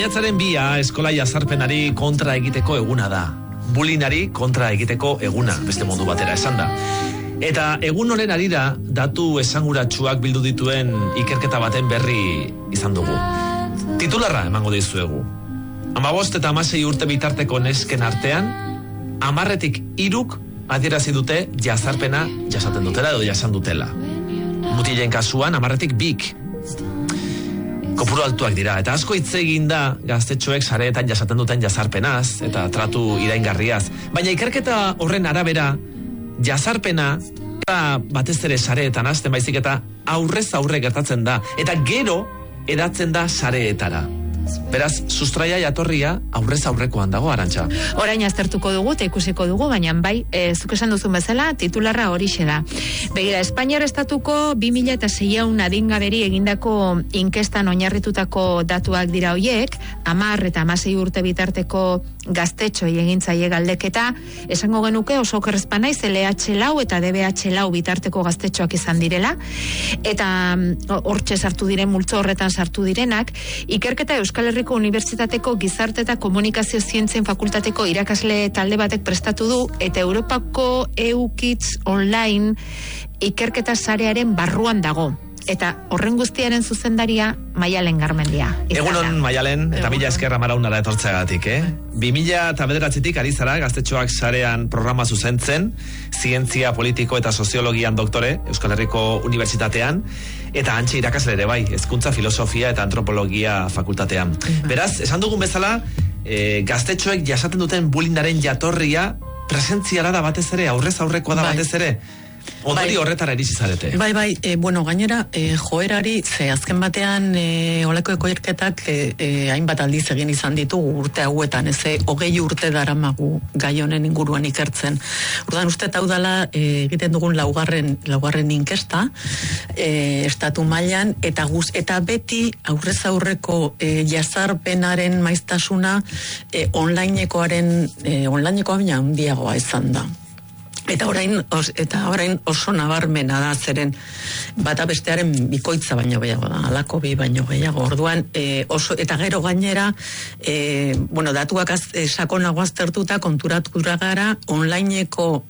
Maiatzaren 2 eskola jazarpenari kontra egiteko eguna da. Bullyingari kontra egiteko eguna, beste modu batera esan da. Eta egun honen arira, datu esanguratsuak bildu dituen ikerketa baten berri izan dugu. Titularra emango dizuegu. 15 eta 16 urte bitarteko nesken artean, 10-tik 3 adierazi dute jazarpena jasaten dutela edo jasan dutela. Mutilen kasuan 10-tik 2. Kopuru altuak dira, eta asko hitz egin da gaztetxoek sareetan jasaten duten jazarpenaz eta tratu iraingarriaz. Baina ikerketa horren arabera, jazarpena batez ere sareetan hasten baizik eta aurrez aurre gertatzen da, eta gero edatzen da sareetara. Beraz, sustraia jatorria aurrez aurrekoan dago, Arantxa. Orain aztertuko dugu eta ikusiko dugu, baina bai, zuk esan duzun bezala, titularra horixe da. Begira, Espainiar estatuko 2006 adingaberi egindako inkestan oinarritutako datuak dira hoiek, 10 eta 16 urte bitarteko gaztetxoi egintzaile galdeketa, esango genuke oso okerrezpa naiz LH4 eta DBH4 bitarteko gaztetxoak izan direla, eta hortxe sartu diren, multzo horretan sartu direnak, ikerketa Euskal Herriko Unibertsitateko Gizarte eta Komunikazio Zientzien Fakultateko irakasle talde batek prestatu du, eta Europako EU-Kids Online ikerketa sarearen barruan dago. Eta horren guztiaren zuzendaria Maialen Garmendia. Egunon Maialen, eta mila esker Amaraunara etortzeagatik, 2009-tik ari zara gaztetxoak sarean programa zuzentzen, zientzia, politiko eta soziologian doktore, Euskal Herriko Unibertsitatean, eta hantxe irakasle ere bai, hezkuntza, filosofia eta antropologia fakultatean. Beraz, esan dugun bezala, gaztetxoek jasaten duten bullyingaren jatorria presentziala da batez ere, aurrez aurrekoa da batez ere. Ondori horretara iritsi zarete. Bai, gainera, joerari, ze azken batean olako ekoirketak hainbat aldiz egin izan ditugu urte hauetan, 20 urte daramagu gai honen inguruan ikertzen. Orduan uste hau dela egiten dugun laugarren inkesta, estatu mailan, eta beti aurrez aurreko jazarpenaren maiztasuna onlinekoa baina handiagoa izan da. Eta orain oso nabarmena da, zeren bata bestearen bikoitza baino gehiago da, halako bi baino gehiago. Orduan, eta gero gainera, datuak sakonago aztertuta konturatuta gara onlineko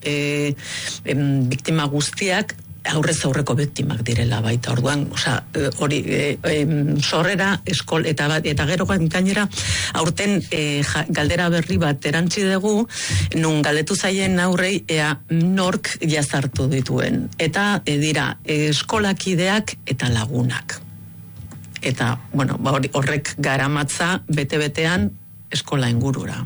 biktima guztiak aurrez aurreko biktimak direla baita. Orduan, hori sorrera eta gero gainera aurten galdera berri bat erantzi dugu, nun galdetu zaien aurrei ea nork jazartu dituen. Eta dira eskolakideak eta lagunak. Eta, horrek garamatza bete-betean eskola ingurura.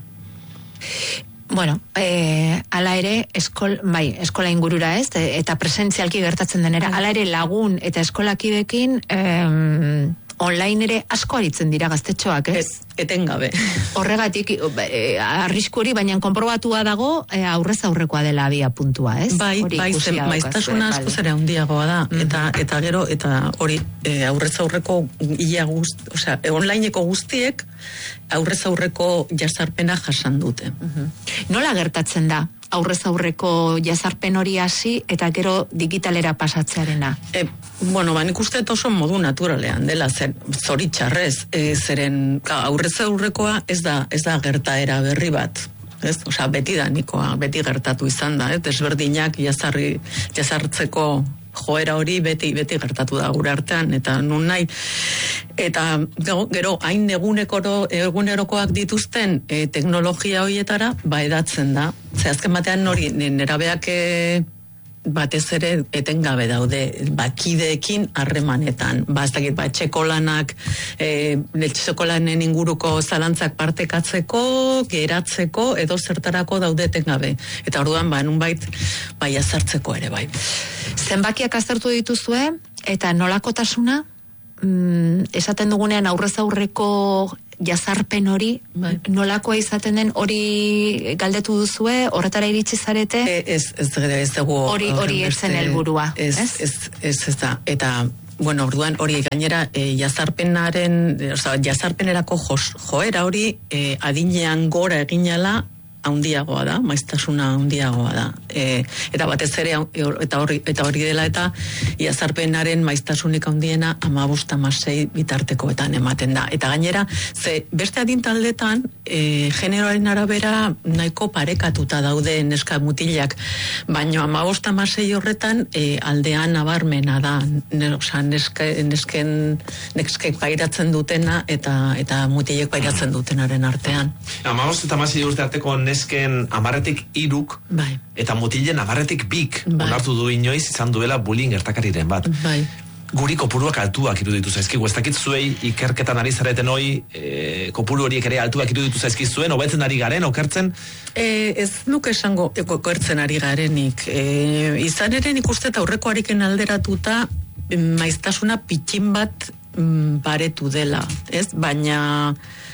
Ala ere, eskola ingurura ez, eta presentzialki gertatzen denera, ala ere lagun eta eskolakidekin online ere asko aritzen dira gaztetxoak, ez? Etengabe. Horregatik, arrisku hori, baina konprobatua dago aurrez aurrekoa dela abia puntua, ez? Bai, maiztasuna asko zera handiagoa da, eta gero, eta hori aurrez aurreko onlineko guztiek aurrez aurreko jazarpena jasan dute. Nola gertatzen da aurrez aurreko jazarpen hori hasi eta gero digitalera pasatzearena? Nik uste oso modu naturalean dela, zoritxarrez, zeren aurrez aurrekoa ez da gertaera berri bat. Beti da nikoa, beti gertatu izan da, desberdinak jazartzeko joera hori beti gertatu da gure artean, eta nun nahi. Eta gero, hain egunerokoak dituzten teknologia horietara, edatzen da. Ze azken batean hori, nerabeak batez ere etengabe daude, kideekin harremanetan. Txekolanak, txekolanen inguruko zalantzak partekatzeko, geratzeko, edo zertarako daude etengabe. Eta orduan, nunbait, jazartzeko ere, bai. Zenbakiak aztertu dituzue, eta nolakotasuna, esaten dugunean aurrez aurreko jazarpen hori, nolakoa izaten den hori galdetu duzue, horretara iritsi zarete? Ez dugu hori etzen helburua, ez? Ez da, eta orduan hori gainera jazarpenerako joera hori adinean gora eginala handiagoa da, maiztasuna handiagoa da. eta batez ere eta hori dela eta jazarpenaren maiztasunik handiena 15-16 bitartekoetan ematen da. Eta gainera, ze beste adintaldetan generoaren arabera nahiko parekatuta daude neska mutilak, baina 15-16 horretan aldean nabarmena da, neskek pairatzen dutena eta mutilek pairatzen dutenaren artean. 15 eta 16 urte arteko nesken 10-tik 3 bai. Eta mutilen 10-tik 2 onartu du inoiz izan duela bullying gertakariren bat. Bai. Guri kopuruak altuak iruditu zaizkigu, ez dakit zuei ikerketan ari zareten hoi, kopuru horiek ere altuak iruditu zaizkizuen, hobetzen ari garen, okertzen? Ez nuke esango okertzen ari garenik. Izan ere nik uste eta aurrekoarekin alderatuta maiztasuna pitxin bat baretu dela, ez? Baina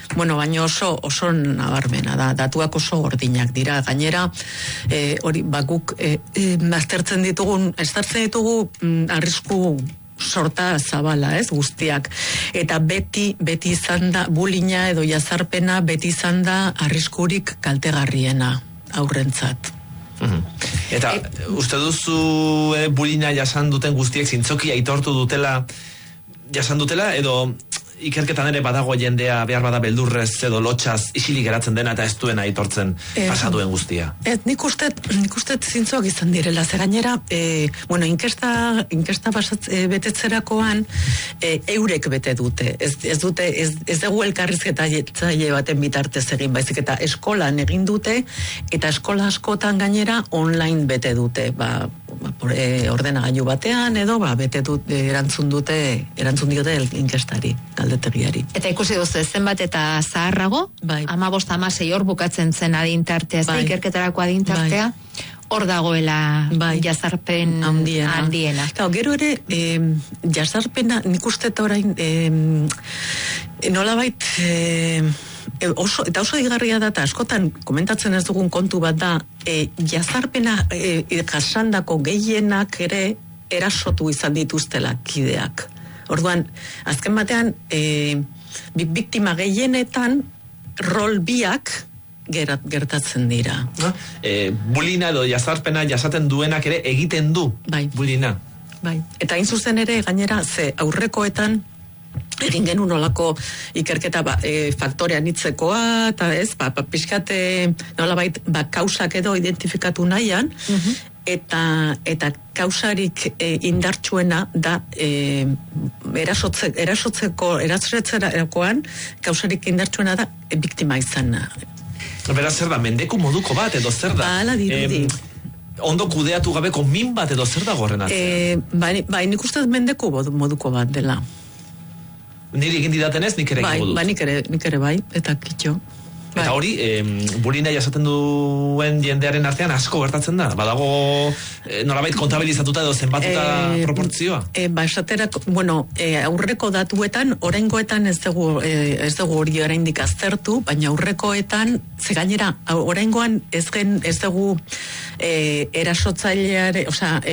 oso nabarmena da, datuak oso gordinak dira. Gainera, hori guk aztertzen ditugu arrisku sorta zabala, ez, guztiak. Eta beti izan da, bullyinga edo jazarpena beti izan da arriskurik kaltegarriena aurrentzat. Eta uste duzu bullyinga jasan duten guztiek zintzoki aitortu dutela, jasan dutela, edo ikerketan ere badago jendea behar bada beldurrez edo lotxaz isilik geratzen dena eta ez duen aitortzen pasaduen guztia? Nik uste zintzoak izan direla, ze gainera, inkesta betetzerakoan eurek bete dute. Ez dugu elkarrizketa jetzaile baten bitartez egin, baizik eta eskolan egin dute, eta eskola askotan gainera online bete dute, ordenagailu batean edo bete dute, erantzun diote inkestari, galdetegiari. Eta ikusi duzu zenbat eta zaharrago, 15-16 hor bukatzen zen adintartea, ikerketarako adintartea, hor dagoela jazarpen handiena. Gero ere, jazarpena, nik uste eta orain, nolabait, eta oso digarria da, eta askotan komentatzen ez dugun kontu bat da, jazarpena jasandako gehienak ere erasotu izan dituztela kideak. Orduan, azken batean, biktima gehienetan rol biak gertatzen dira. Bullyinga edo jazarpena jasaten duenak ere egiten du bullyinga. Bai. Eta hain zuzen ere gainera, ze aurrekoetan egin genuen olako ikerketa faktorean hitzekoa, eta ez, pixkate nolabait, kausak edo identifikatu nahian, eta kausarik indartsuena da erasotzerakoan kausarik indartsuena da biktima izana. Beraz, zer da, mendeku moduko bat edo zer da? Hala dirudi. Ondo kudeatu gabeko min bat edo zer da gorren atzean? Bai, nik uste mendeku moduko bat dela. Niri egin didaten ez, nik ere egingo dut. Nik ere bai, eta kitxo. Eta hori, bullyinga jasaten duen jendearen artean asko gertatzen da? Badago nolabait kontabilizatuta edo zenbatuta proportzioa? Esaterako, aurreko datuetan, oraingoetan ez dugu hori oraindik aztertu, baina aurrekoetan, ze gainera, oraingoan ez dugu erasotzaileare,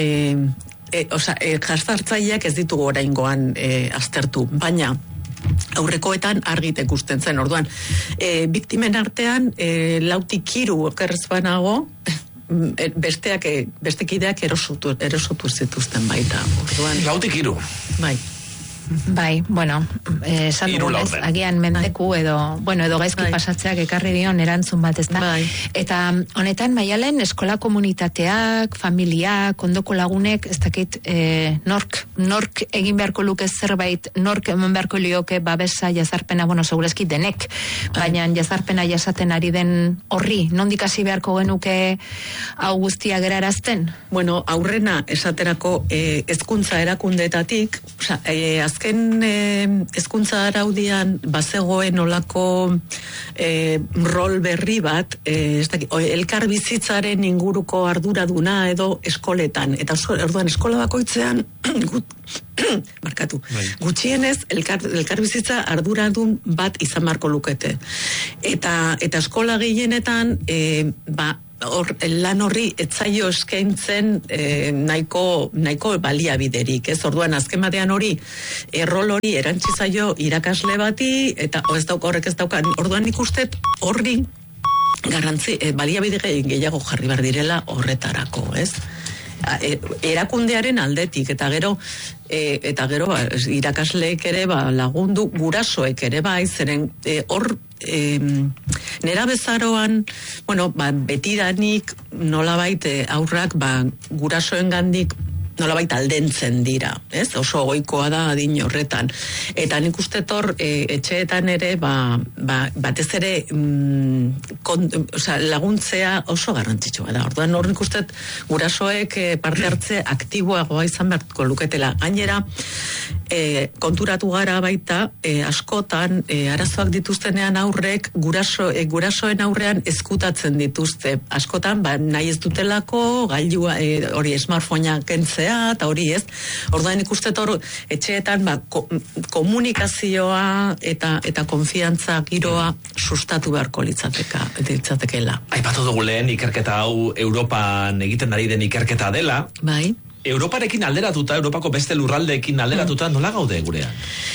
jazartzaileak ez ditugu oraingoan aztertu, baina aurrekoetan argit ikusten zen, orduan biktimen artean 2-3 okerrez banago beste kideak erosotu zituzten baita, orduan 2-3 bai. Bai, esan dugunez, agian mendeku edo gaizki pasatzeak ekarri dion erantzun bat, ez da? Bai. Eta honetan, Maialen, eskola komunitateak, familiak, ondoko lagunek, ez dakit, nork egin beharko luke zerbait, nork eman beharko lioke babesa jazarpena, segurezki denek, baina jazarpena jasaten ari den horri, nondik hasi beharko genuke hau guztia gerarazten? Aurrena esaterako hezkuntza erakundeetatik, azken hezkuntza araudian bazegoen olako rol berri bat, elkar bizitzaren inguruko arduraduna edo eskoletan, eta orduan eskola bakoitzean gutxienez elkar bizitza arduradun bat izan beharko lukete. Eta eskola gehienetan lan horri etzaio eskaintzen nahiko baliabiderik, ez? Orduan azken batean hori rol hori erantzi zaio irakasle bati eta horrek ez dauka. Orduan nik uste horri baliabide gehiago jarri behar direla horretarako, ez? Erakundearen aldetik, eta gero irakasleek ere lagundu, gurasoek ere bai, zeren hor nera bezaroan, betidanik nolabait aurrak gurasoen gandik nolabait aldentzen dira, ez? Oso goikoa da adin horretan. Eta nik uste etxeetan ere, batez ere laguntzea oso garrantzitsua da. Orduan hor nik uste gurasoek parte hartze aktiboagoa izan beharko luketela. Gainera, konturatu gara baita, askotan arazoak dituztenean aurrek gurasoen aurrean ezkutatzen dituzte. Askotan, nahi ez dutelako, gailua, hori smartphonea kentzea, eta hori ez. Orduan ikusten etxeetan komunikazioa eta konfiantza giroa sustatu beharko litzatekeela. Aipatu dugu lehen ikerketa hau Europan egiten ari den ikerketa dela. Bai. Europarekin alderatuta, Europako beste lurraldeekin alderatuta, nola gaude gurean?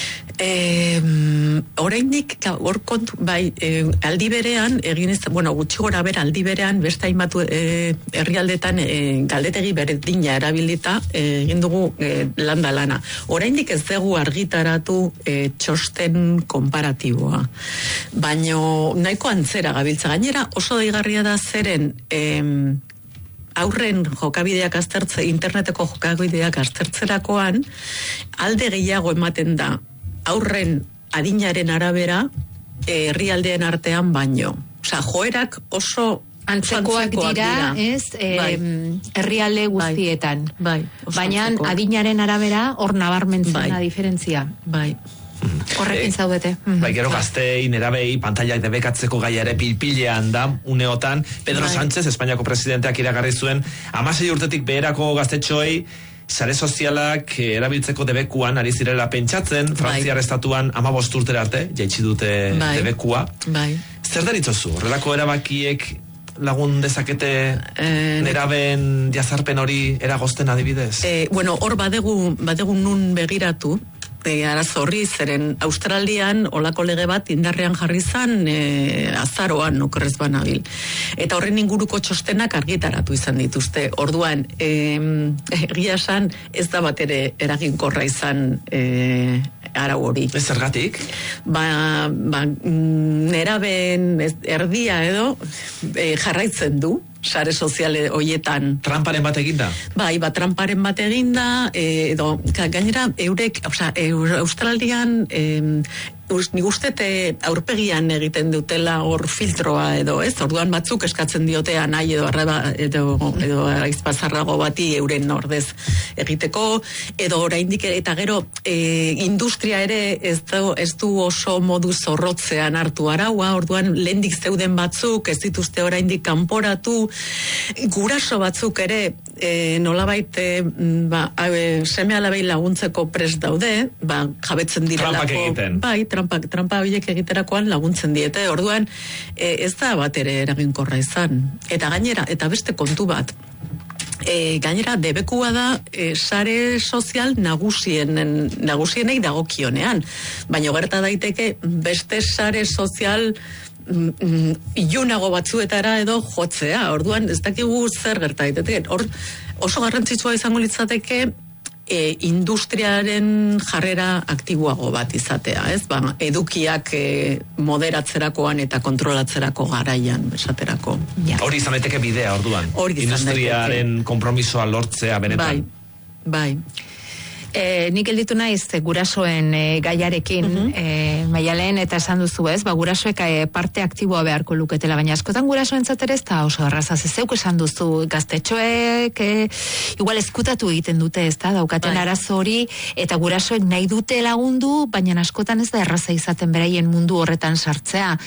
Oraindik hor kontu, aldi berean, gutxi gora bera aldi berean, beste hainbat herrialdetan galdetegi berdina erabilita egin dugu lana. Oraindik ez dugu argitaratu txosten konparatiboa. Baino nahiko antzera gabiltza. Gainera oso deigarria da zeren aurren jokabideak interneteko jokabideak aztertzerakoan, alde gehiago ematen da aurren adinaren arabera herrialdeen artean baino. Osea, joerak oso antzekoak dira, ez, herrialde guztietan. Baina adinaren arabera hor nabarmentzen da diferentzia. Bai. Horrekin zaudete. Gero gaztein, erabei, pantaiak debekatzeko gaia ere pilpilean da, uneotan. Pedro Sánchez, Espainiako presidenteak iragarri zuen, 16 urtetik beherako gaztetxoei, sare sozialak erabiltzeko debekuan ari zirela pentsatzen, Frantziar estatuan 15 urtera arte, jaitsi dute debekua. Zer deritzozu? Horrelako erabakiek lagun dezakete neraben jazarpen hori eragozten adibidez? Hor badegu nun begiratu, arazo horri, zeren Australian olako lege bat indarrean jarri zan azaroan okerrez banabil. Eta horren inguruko txostenak argitaratu izan dituzte. Orduan, egia esan ez da bat ere eraginkorra izan arau hori. Ez zergatik? Neraben erdia edo jarraitzen du sare soziale hoietan. Tramparen bat eginda? Tramparen bat eginda, edo, gainera, Australian, nik ustete aurpegian egiten dutela hor filtroa edo, ez? Orduan batzuk eskatzen diotea nahi edo arreba edo aizpazarrago bati euren ordez egiteko, edo oraindik eta gero industria ere ez du oso modu zorrotzean hartu araua, orduan lehendik zeuden batzuk ez dituzte oraindik kanporatu, guraso batzuk ere nolabait seme alabei laguntzeko prest daude, jabetzen direlako. Trampa horiek egiterakoan laguntzen diete. Orduan, ez da bat ere eraginkorra izan. Eta gainera, eta beste kontu bat, gainera, debekua da sare sozial nagusienei dagokionean. Baina gerta daiteke beste sare sozial ilunago batzuetara edo jotzea. Orduan, ez dakigu zer gerta daiteke. Hor, oso garrantzitsua izango litzateke industriaren jarrera aktiboago bat izatea, ez? Edukiak moderatzerakoan eta kontrolatzerako garaian, esaterako. Hori izan daiteke bidea, orduan. Industriaren konpromisoa lortzea benetan. Bai. Nik gelditu naiz gurasoen gaiarekin, Maialen, eta esan duzu ez, gurasoek parte aktiboa beharko luketela, baina askotan gurasoentzat ere ez da oso erraza, zeuk esan duzu gaztetxoek, igual ezkutatu egiten dute, ez da, daukaten arazo hori, eta gurasoek nahi dute lagundu, baina askotan ez da erraza izaten beraien mundu horretan sartzea.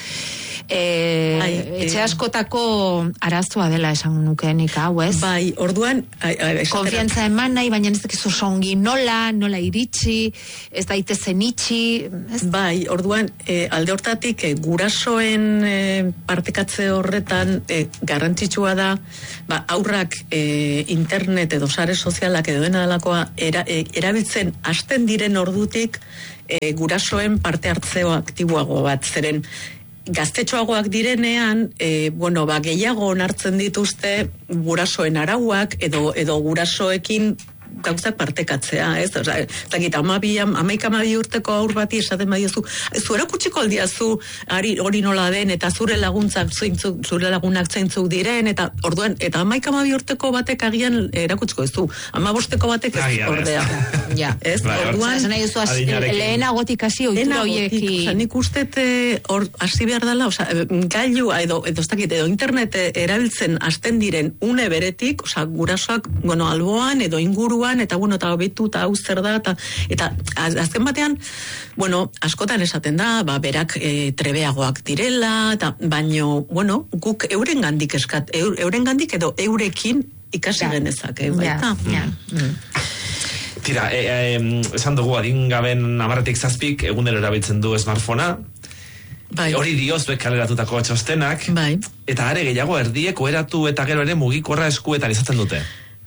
Etxe askotako arazoa dela esan nukenik hau, ez? Orduan konfiantza eman nahi, baina ez dakizu songi nola iritsi, ez daitezen itxi. Orduan alde hortatik gurasoen partekatze horretan garrantzitsua da, aurrak internet edo sare sozialak edo dena delakoa erabiltzen hasten diren ordutik gurasoen parte hartzeo aktiboago bat, zeren gaztetxoagoak direnean, gehiago onartzen dituzte gurasoen arauak edo gurasoekin gauzak partekatzea, ez? Osa, zakit, 11-12 urteko aur bati esaten badiozu, zu erakutsiko aldiazu hori nola den, eta zure lagunak zeintzuk diren, eta orduan, eta 11-12 urteko batek agian erakutsiko ez du, 15-teko batek ez ordea. Ja, ez? Orduan, lehenagotik hasi ohitura hoiekin. Nik ustet hasi behar dela, gailu edo internet erabiltzen hasten diren une beretik, gurasoak, alboan edo inguruan, eta betu eta hau zer da, eta azken batean, askotan esaten da, berak trebeagoak direla, baino, guk eurengandik edo eurekin ikasi genezake, baita. Tira, esan dugu adingaben 10-7 egunero erabiltzen du smartphonea, hori dioz kaleratutako txostenak, eta are gehiago erdiek oheratu eta gero ere mugikorra eskuetan izaten dute.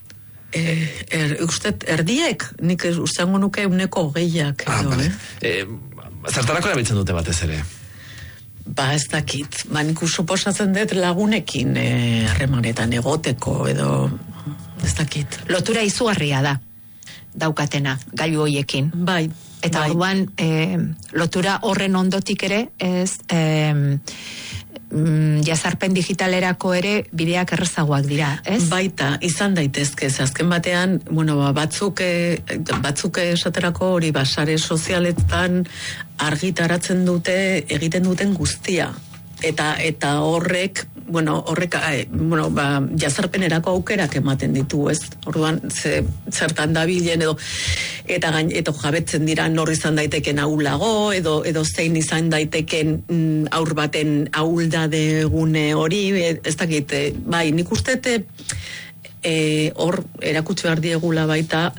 Erdiek, nik usteango nuke 20%. Zertarako erabiltzen dute batez ere? Ez dakit. Nik suposatzen dut lagunekin harremanetan egoteko edo ez dakit. Lotura izugarria da daukatena gailu hoiekin. Eta orduan lotura horren ondotik ere ez jazarpen digitalerako ere bideak errezagoak dira, ez? Baita, izan daitezke, azken batean, batzuk esaterako hori sare sozialetan argitaratzen dute egiten duten guztia. Eta horrek jazarpenerako aukerak ematen ditu, ez? Orduan, zertan dabilen eta jabetzen dira nor izan daiteken ahulago, edo zein izan daiteken aur baten ahuldade gune hori, ez dakit, nik ustete hor erakutsi behar diegula baita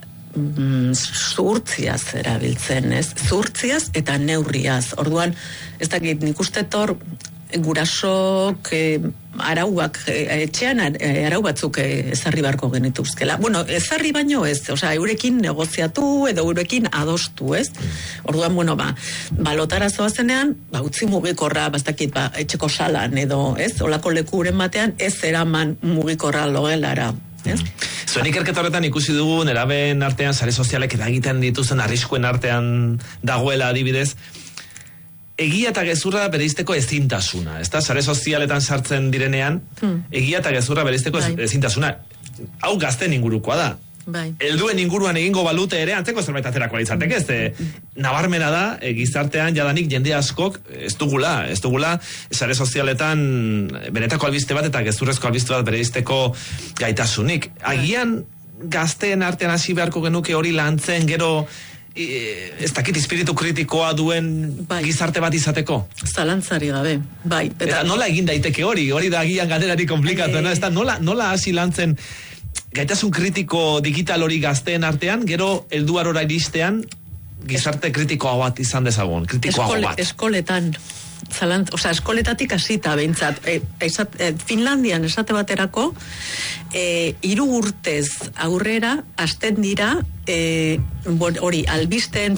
zuhurtziaz erabiltzen, ez? Zuhurtziaz eta neurriaz. Orduan, ez dakit, nik ustete hor gurasok arauak, etxean arau batzuk ezarri barko genituzkela. Ezarri baino ez, eurekin negoziatu edo eurekin adostu, ez? Orduan, lotara zoazenean, utzi mugikorra, bastakit, etxeko salan edo, ez? Olako lekuren batean, ez eraman mugikorra logelara, ez? Zuen ikerketa horretan ikusi dugu, neraben artean, sare sozialek eragiten dituzen arriskuen artean dagoela adibidez, egia eta gezurra bereizteko ezintasuna, ezta? Sare sozialetan sartzen direnean, egia eta gezurra bereizteko ezintasuna. Hau gazten ingurukoa da. Helduen inguruan egingo balute ere, antzeko zerbait aterakoa izateke, nabarmena da, gizartean jadanik jende askok ez dugula sare sozialetan benetako albiste bat eta gezurrezko albiste bat bereizteko gaitasunik. Agian gazteen artean hasi beharko genuke hori lantzen gero ez dakit espiritu kritikoa duen gizarte bat izateko? Zalantzari gabe, Eta nola egin daiteke hori da agian galerari komplikatu, nola hasi lantzen gaitasun kritiko digital hori gazteen artean, gero helduarora iristean gizarte kritikoa bat izan dezagun, kritikoa bat. Eskoletan, eskoletatik hasita behintzat, Finlandian esate baterako, 3 urtez aurrera hasten dira albisteen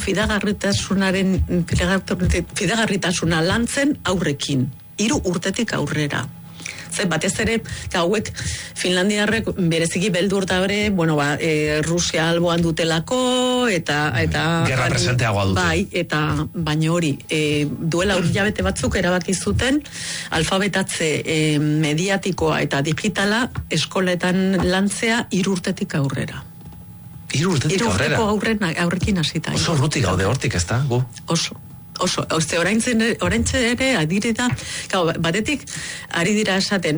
fidagarritasuna lantzen aurrekin, 3 urtetik aurrera. Batez ere, hauek Finlandiarrek bereziki beldur da ere, Rusia alboan dutelako, eta gerra presenteagoa dute. Baina hori, duela hilabete batzuk erabaki zuten, alfabetatze mediatikoa eta digitala eskoletan lantzea 3 urtetik aurrera. 3 urtetik aurrera? 3 urteko aurrekin hasita. Oso urruti gaude hortik, ezta? Oso, oraintze ere adire da, batetik ari dira esaten,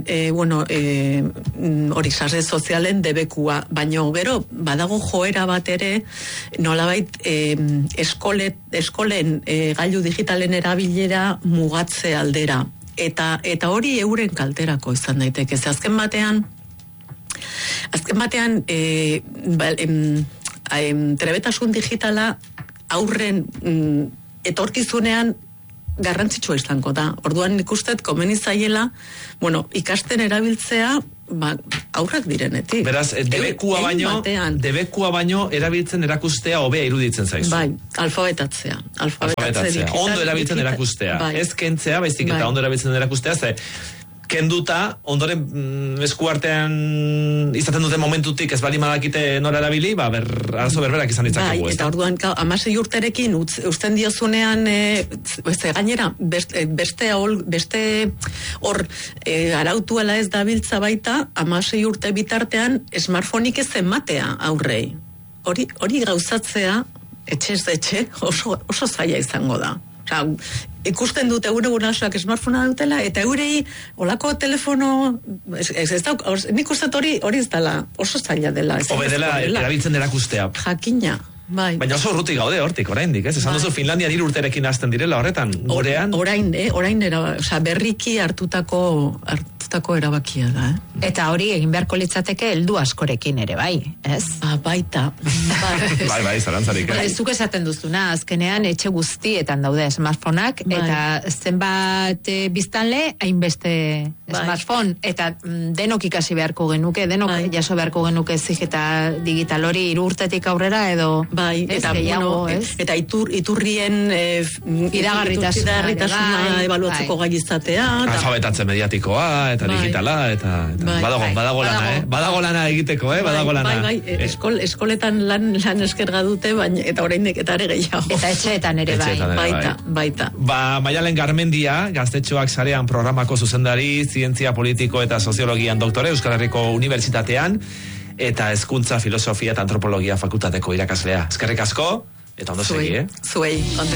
hori sare sozialen debekua, baino gero badago joera bat ere nolabait eskolen gailu digitalen erabilera mugatze aldera, eta hori euren kalterako izan daiteke. Azken batean trebetasun digitala aurren etorkizunean garrantzitsua izango da. Orduan ikustet komeni zaiela, ikasten erabiltzea aurrak direnetik. Beraz, debekua baino erabiltzen erakustea hobea iruditzen zaizu. Bai, alfabetatzea. Ondo erabiltzen erakustea. Ez kentzea, baizik eta ondo erabiltzen erakustea, ze kenduta, ondoren eskuartean izaten duten momentutik ez bali madakite nora erabili, arazo berberak izan ditzakegu. Bai, eta orduan, 16 urterekin uzten diozunean, gainera, beste hor arautuela ez dabiltza baita, 16 urte bitartean, smartphoneik ez ematea aurrei. Hori gauzatzea, etxez etxe, oso zaila izango da. Ikusten dute gure gurasoak smartphonea dutela, eta eurei olako telefono, nik uste hori ez dela, oso zaila dela. Hobe dela, erabiltzen erakustea. Jakina, bai. Baina oso urrutik gaude hortik, oraindik, ez? Esan duzu Finlandia 3 urterekin hasten direla horretan, gurean? Orain berriki hartutako erabakia da, Eta hori egin beharko litzateke heldu askorekin ere, bai, ez? Baita. Bai, zarantzarik. Zuk esaten duzuna, azkenean etxe guztietan daude smartphoneak, eta zenbat biztanle, hainbeste smartphone, eta denok ikasi beharko genuke, denok jaso beharko genuke zigeta digital hori 3 urtetik aurrera, edo eta iturrien iragarritasuna ebaluatzeko gai izatea. Alfabetatze mediatikoa, eta digitala, eta badago lana, badago lana egiteko, badago lana. Bai, eskoletan lan eskerga dute, eta oraindik eta ere gehiago. Eta etxeetan ere baita. Maialen Garmendia, Gaztetxoak Sarean programako zuzendari, zientzia politiko eta soziologian doktore, Euskal Herriko Unibertsitatean, eta hezkuntza, filosofia eta antropologia fakultateko irakaslea. Eskerrik asko, eta ondo segi, Zuei,